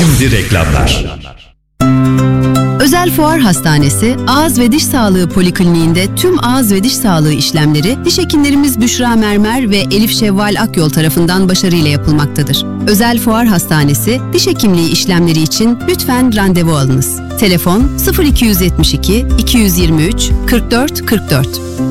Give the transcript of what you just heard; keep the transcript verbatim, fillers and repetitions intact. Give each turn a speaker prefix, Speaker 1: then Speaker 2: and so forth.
Speaker 1: Şimdi reklamlar.
Speaker 2: Özel Fuar Hastanesi, Ağız ve Diş Sağlığı Polikliniğinde tüm ağız ve diş sağlığı işlemleri diş hekimlerimiz Büşra Mermer ve Elif Şevval Akyol tarafından başarıyla yapılmaktadır. Özel Fuar Hastanesi, diş hekimliği işlemleri için lütfen randevu alınız. Telefon sıfır iki yüz yetmiş iki iki yüz yirmi üç kırk dört kırk dört.